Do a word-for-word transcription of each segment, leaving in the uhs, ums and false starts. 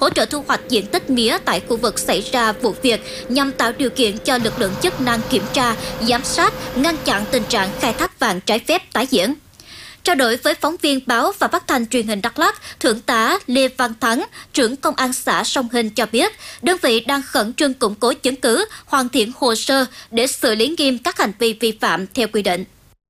hỗ trợ thu hoạch diện tích mía tại khu vực xảy ra vụ việc nhằm tạo điều kiện cho lực lượng chức năng kiểm tra, giám sát, ngăn chặn tình trạng khai thác vàng trái phép tái diễn. Trao đổi với phóng viên báo và phát thanh truyền hình Đắk Lắk, Thượng tá Lê Văn Thắng, trưởng công an xã Sông Hinh cho biết, đơn vị đang khẩn trương củng cố chứng cứ, hoàn thiện hồ sơ để xử lý nghiêm các hành vi vi phạm theo quy định.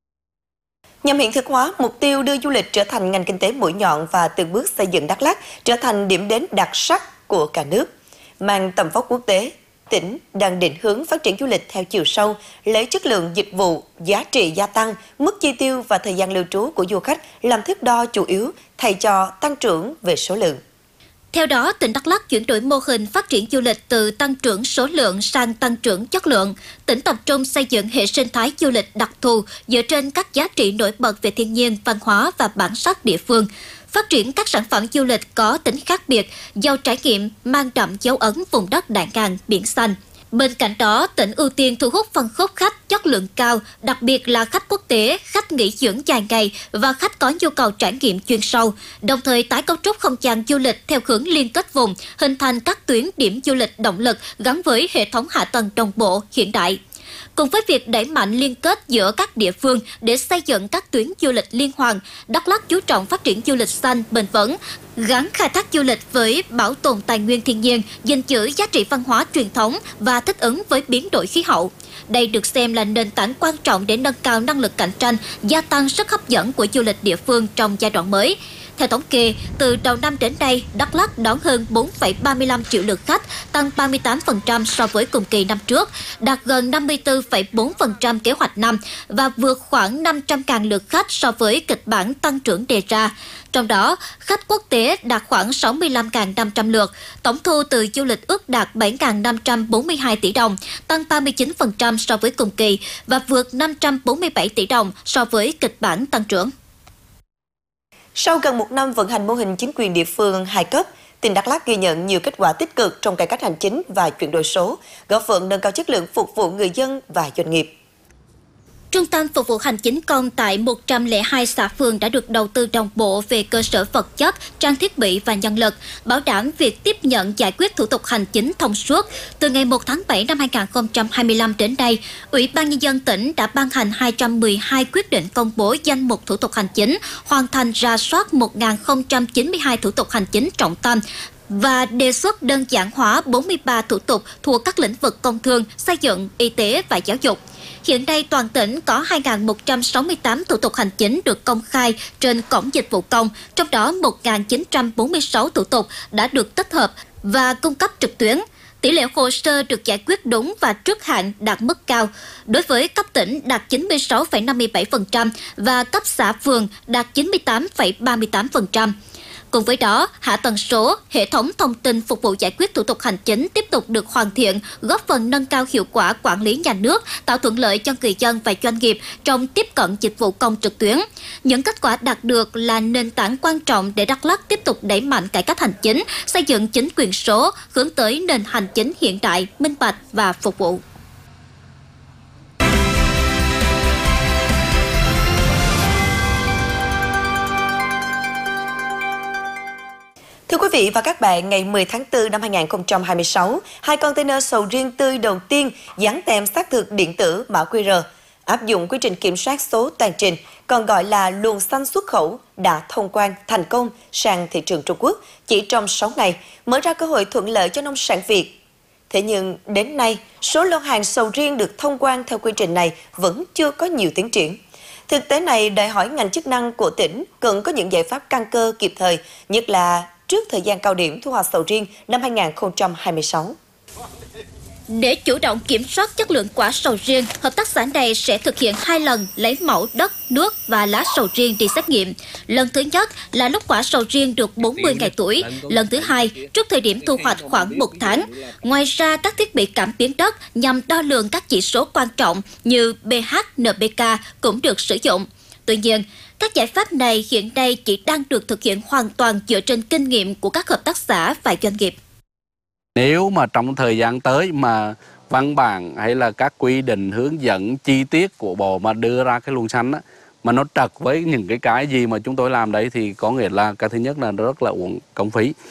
Nhằm hiện thực hóa mục tiêu đưa du lịch trở thành ngành kinh tế mũi nhọn và từng bước xây dựng Đắk Lắk trở thành điểm đến đặc sắc của cả nước, mang tầm vóc quốc tế, tỉnh đang định hướng phát triển du lịch theo chiều sâu, lấy chất lượng dịch vụ, giá trị gia tăng, mức chi tiêu và thời gian lưu trú của du khách làm thước đo chủ yếu thay cho tăng trưởng về số lượng. Theo đó, tỉnh Đắk Lắk chuyển đổi mô hình phát triển du lịch từ tăng trưởng số lượng sang tăng trưởng chất lượng. Tỉnh tập trung xây dựng hệ sinh thái du lịch đặc thù dựa trên các giá trị nổi bật về thiên nhiên, văn hóa và bản sắc địa phương. Phát triển các sản phẩm du lịch có tính khác biệt, giàu trải nghiệm, mang đậm dấu ấn vùng đất đại ngàn, biển xanh. Bên cạnh đó, tỉnh ưu tiên thu hút phân khúc khách chất lượng cao, đặc biệt là khách quốc tế, khách nghỉ dưỡng dài ngày và khách có nhu cầu trải nghiệm chuyên sâu, đồng thời tái cấu trúc không gian du lịch theo hướng liên kết vùng, hình thành các tuyến điểm du lịch động lực gắn với hệ thống hạ tầng đồng bộ, hiện đại. Cùng với việc đẩy mạnh liên kết giữa các địa phương để xây dựng các tuyến du lịch liên hoàn, Đắk Lắk chú trọng phát triển du lịch xanh bền vững, gắn khai thác du lịch với bảo tồn tài nguyên thiên nhiên, gìn giữ giá trị văn hóa truyền thống và thích ứng với biến đổi khí hậu. Đây được xem là nền tảng quan trọng để nâng cao năng lực cạnh tranh, gia tăng sức hấp dẫn của du lịch địa phương trong giai đoạn mới. Theo thống kê, từ đầu năm đến nay, Đắk Lắk đón hơn bốn phẩy ba mươi lăm triệu lượt khách, tăng ba mươi tám phần trăm so với cùng kỳ năm trước, đạt gần năm mươi tư phẩy bốn phần trăm kế hoạch năm và vượt khoảng năm trăm nghìn lượt khách so với kịch bản tăng trưởng đề ra. Trong đó, khách quốc tế đạt khoảng sáu mươi lăm nghìn năm trăm lượt, tổng thu từ du lịch ước đạt bảy nghìn năm trăm bốn mươi hai tỷ đồng, tăng ba mươi chín phần trăm so với cùng kỳ và vượt năm trăm bốn mươi bảy tỷ đồng so với kịch bản tăng trưởng. Sau gần một năm vận hành mô hình chính quyền địa phương hai cấp, tỉnh Đắk Lắk ghi nhận nhiều kết quả tích cực trong cải cách hành chính và chuyển đổi số, góp phần nâng cao chất lượng phục vụ người dân và doanh nghiệp. Trung tâm phục vụ hành chính công tại một trăm lẻ hai xã phường đã được đầu tư đồng bộ về cơ sở vật chất, trang thiết bị và nhân lực, bảo đảm việc tiếp nhận giải quyết thủ tục hành chính thông suốt. Từ ngày một tháng bảy năm hai nghìn không trăm hai mươi lăm đến nay, Ủy ban Nhân dân tỉnh đã ban hành hai trăm mười hai quyết định công bố danh mục thủ tục hành chính, hoàn thành rà soát một nghìn không trăm chín mươi hai thủ tục hành chính trọng tâm, và đề xuất đơn giản hóa bốn mươi ba thủ tục thuộc các lĩnh vực công thương, xây dựng, y tế và giáo dục. Hiện nay, toàn tỉnh có hai nghìn một trăm sáu mươi tám thủ tục hành chính được công khai trên cổng dịch vụ công, trong đó một nghìn chín trăm bốn mươi sáu thủ tục đã được tích hợp và cung cấp trực tuyến. Tỷ lệ hồ sơ được giải quyết đúng và trước hạn đạt mức cao. Đối với cấp tỉnh đạt chín mươi sáu phẩy năm mươi bảy phần trăm và cấp xã phường đạt chín mươi tám phẩy ba mươi tám phần trăm. Cùng với đó, hạ tầng số, hệ thống thông tin phục vụ giải quyết thủ tục hành chính tiếp tục được hoàn thiện, góp phần nâng cao hiệu quả quản lý nhà nước, tạo thuận lợi cho người dân và doanh nghiệp trong tiếp cận dịch vụ công trực tuyến. Những kết quả đạt được là nền tảng quan trọng để Đắk Lắk tiếp tục đẩy mạnh cải cách hành chính, xây dựng chính quyền số, hướng tới nền hành chính hiện đại, minh bạch và phục vụ. Thưa quý vị và các bạn, ngày mười tháng tư năm hai nghìn không trăm hai mươi sáu, hai container sầu riêng tươi đầu tiên dán tem xác thực điện tử mã quy rờ, áp dụng quy trình kiểm soát số toàn trình, còn gọi là luồng xanh xuất khẩu, đã thông quan thành công sang thị trường Trung Quốc chỉ trong sáu ngày, mở ra cơ hội thuận lợi cho nông sản Việt. Thế nhưng đến nay, số lô hàng sầu riêng được thông quan theo quy trình này vẫn chưa có nhiều tiến triển. Thực tế này đòi hỏi ngành chức năng của tỉnh cần có những giải pháp căn cơ kịp thời, nhất là trước thời gian cao điểm thu hoạch sầu riêng năm hai nghìn không trăm hai mươi sáu. Để chủ động kiểm soát chất lượng quả sầu riêng, hợp tác xã này sẽ thực hiện hai lần lấy mẫu đất, nước và lá sầu riêng đi xét nghiệm. Lần thứ nhất là lúc quả sầu riêng được bốn mươi ngày tuổi, lần thứ hai trước thời điểm thu hoạch khoảng một tháng. Ngoài ra, các thiết bị cảm biến đất nhằm đo lường các chỉ số quan trọng như pH, en pê ca cũng được sử dụng. Tuy nhiên, các giải pháp này hiện nay chỉ đang được thực hiện hoàn toàn dựa trên kinh nghiệm của các hợp tác xã và doanh nghiệp. Nếu mà trong thời gian tới mà văn bản hay là các quy định hướng dẫn chi tiết của Bộ mà đưa ra cái luồng xanh á, mà nó trật với những cái cái gì mà chúng tôi làm đấy thì có nghĩa là cái thứ nhất là rất là uổng công phí.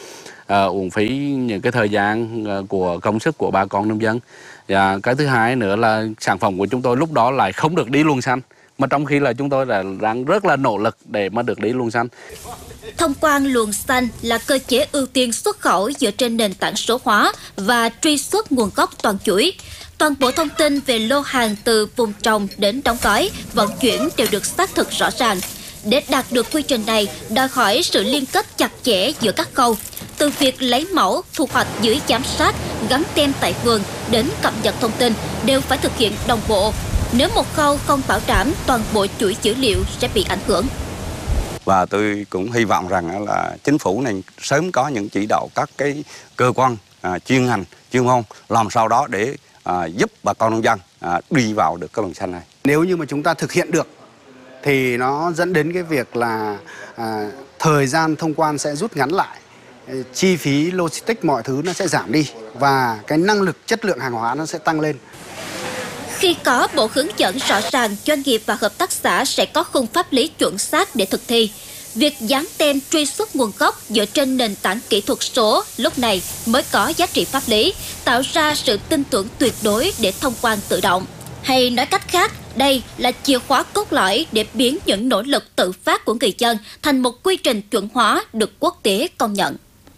uh, uổng phí những cái thời gian uh, của công sức của bà con nông dân. Và cái thứ hai nữa là sản phẩm của chúng tôi lúc đó lại không được đi luồng xanh, mà trong khi là chúng tôi là đang rất là nỗ lực để mà được đi luồng xanh. Thông quan luồng xanh là cơ chế ưu tiên xuất khẩu dựa trên nền tảng số hóa và truy xuất nguồn gốc toàn chuỗi. Toàn bộ thông tin về lô hàng từ vùng trồng đến đóng gói, vận chuyển đều được xác thực rõ ràng. Để đạt được quy trình này, đòi hỏi sự liên kết chặt chẽ giữa các khâu, từ việc lấy mẫu, thu hoạch dưới giám sát, gắn tem tại vườn đến cập nhật thông tin đều phải thực hiện đồng bộ. Nếu một khâu không bảo đảm, toàn bộ chuỗi dữ liệu sẽ bị ảnh hưởng. Và tôi cũng hy vọng rằng là chính phủ này sớm có những chỉ đạo các cái cơ quan à, chuyên ngành, chuyên môn làm sao đó để à, giúp bà con nông dân à, đi vào được cái luồng xanh này. Nếu như mà chúng ta thực hiện được thì nó dẫn đến cái việc là à, thời gian thông quan sẽ rút ngắn lại, chi phí logistics mọi thứ nó sẽ giảm đi và cái năng lực chất lượng hàng hóa nó sẽ tăng lên. Khi có bộ hướng dẫn rõ ràng, doanh nghiệp và hợp tác xã sẽ có khung pháp lý chuẩn xác để thực thi. Việc dán tem truy xuất nguồn gốc dựa trên nền tảng kỹ thuật số lúc này mới có giá trị pháp lý, tạo ra sự tin tưởng tuyệt đối để thông quan tự động. Hay nói cách khác, đây là chìa khóa cốt lõi để biến những nỗ lực tự phát của người dân thành một quy trình chuẩn hóa được quốc tế công nhận.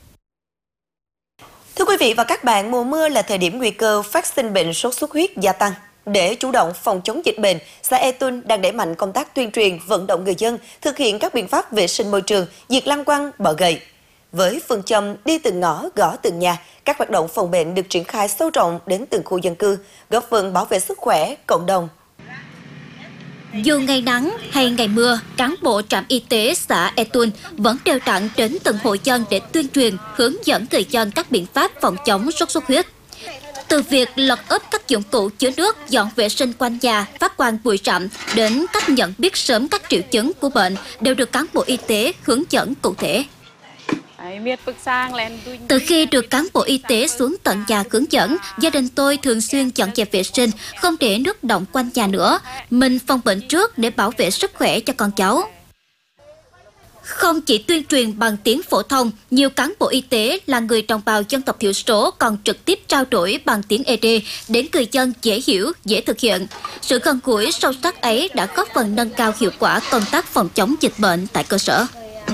Thưa quý vị và các bạn, mùa mưa là thời điểm nguy cơ phát sinh bệnh sốt xuất huyết gia tăng. Để chủ động phòng chống dịch bệnh, xã E Tun đang đẩy mạnh công tác tuyên truyền, vận động người dân thực hiện các biện pháp vệ sinh môi trường, diệt lăng quăng, bọ gậy. Với phương châm đi từng ngõ, gõ từng nhà, các hoạt động phòng bệnh được triển khai sâu rộng đến từng khu dân cư, góp phần bảo vệ sức khỏe cộng đồng. Dù ngày nắng hay ngày mưa, cán bộ trạm y tế xã E Tun vẫn đều đặn đến từng hộ dân để tuyên truyền, hướng dẫn người dân các biện pháp phòng chống sốt xuất huyết. Từ việc lật úp các dụng cụ chứa nước, dọn vệ sinh quanh nhà, phát quang bụi rậm, đến cách nhận biết sớm các triệu chứng của bệnh đều được cán bộ y tế hướng dẫn cụ thể. Từ khi được cán bộ y tế xuống tận nhà hướng dẫn, gia đình tôi thường xuyên dọn dẹp vệ sinh, không để nước đọng quanh nhà nữa. Mình phòng bệnh trước để bảo vệ sức khỏe cho con cháu. Không chỉ tuyên truyền bằng tiếng phổ thông, nhiều cán bộ y tế là người đồng bào dân tộc thiểu số còn trực tiếp trao đổi bằng tiếng Ê Đê để người dân dễ hiểu, dễ thực hiện. Sự gần gũi sâu sắc ấy đã góp phần nâng cao hiệu quả công tác phòng chống dịch bệnh tại cơ sở.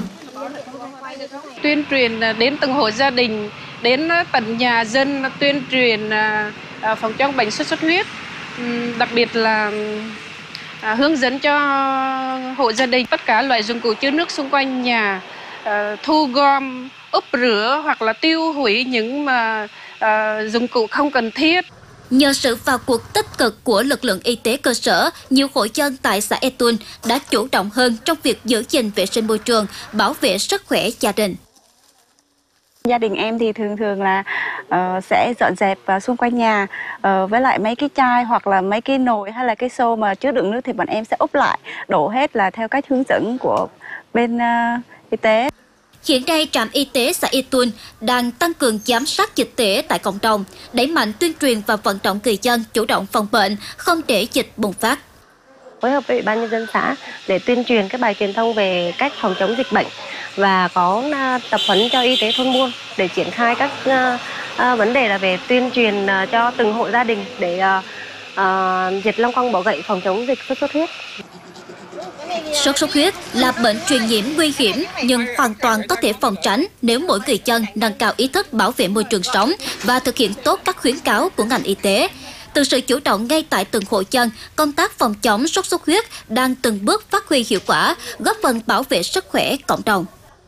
Tuyên truyền đến từng hộ gia đình, đến tận nhà dân, tuyên truyền phòng chống bệnh sốt xuất huyết, đặc biệt là À, hướng dẫn cho hộ gia đình tất cả loại dụng cụ chứa nước xung quanh nhà, à, thu gom, úp rửa hoặc là tiêu hủy những mà à, dụng cụ không cần thiết. Nhờ sự vào cuộc tích cực của lực lượng y tế cơ sở, nhiều hộ dân tại xã E Tun đã chủ động hơn trong việc giữ gìn vệ sinh môi trường, bảo vệ sức khỏe gia đình. Gia đình em thì thường thường là uh, sẽ dọn dẹp uh, xung quanh nhà uh, với lại mấy cái chai hoặc là mấy cái nồi hay là cái xô mà chứa đựng nước thì bọn em sẽ úp lại, đổ hết là theo cách hướng dẫn của bên uh, y tế. Hiện nay, trạm y tế xã E Tun đang tăng cường giám sát dịch tễ tại cộng đồng, đẩy mạnh tuyên truyền và vận động người dân chủ động phòng bệnh, không để dịch bùng phát. Phối hợp với Ủy ban nhân dân xã để tuyên truyền các bài truyền thông về cách phòng chống dịch bệnh và có tập huấn cho y tế thôn buôn để triển khai các uh, vấn đề là về tuyên truyền uh, cho từng hộ gia đình để uh, uh, diệt lăng quăng bọ gậy, phòng chống dịch sốt xuất huyết. Sốt xuất huyết là bệnh truyền nhiễm nguy hiểm nhưng hoàn toàn có thể phòng tránh nếu mỗi người dân nâng cao ý thức bảo vệ môi trường sống và thực hiện tốt các khuyến cáo của ngành y tế. Từ sự chủ động ngay tại từng hộ dân, công tác phòng chống sốt xuất huyết đang từng bước phát huy hiệu quả, góp phần bảo vệ sức khỏe cộng đồng.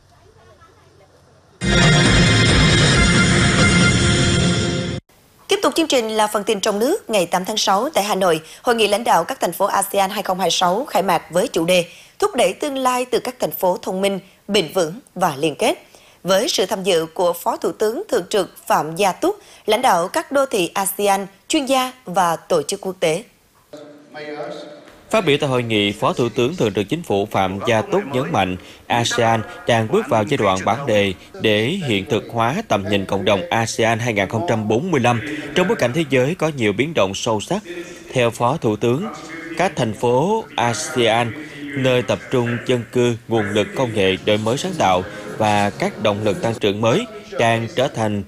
Tiếp tục chương trình là phần tin trong nước. Ngày tám tháng sáu tại Hà Nội, Hội nghị lãnh đạo các thành phố a sê an hai không hai sáu khai mạc với chủ đề Thúc đẩy tương lai từ các thành phố thông minh, bền vững và liên kết. Với sự tham dự của Phó Thủ tướng Thường trực Phạm Gia Túc, lãnh đạo các đô thị a sê an, chuyên gia và tổ chức quốc tế. Phát biểu tại hội nghị, Phó Thủ tướng Thường trực Chính phủ Phạm Gia Túc nhấn mạnh a sê an đang bước vào giai đoạn bản đề để hiện thực hóa tầm nhìn cộng đồng a sê an hai không bốn lăm trong bối cảnh thế giới có nhiều biến động sâu sắc. Theo Phó Thủ tướng, các thành phố a sê an, nơi tập trung dân cư, nguồn lực công nghệ, đổi mới sáng tạo và các động lực tăng trưởng mới, đang trở thành